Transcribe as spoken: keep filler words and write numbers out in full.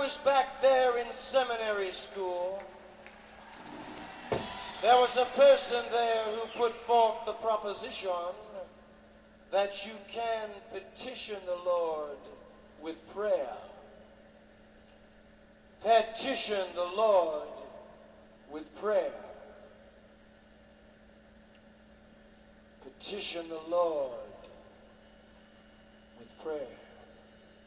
was back there in seminary school, there was a person there who put forth the proposition that you can petition the Lord with prayer. Petition the Lord with prayer. Petition the Lord with prayer.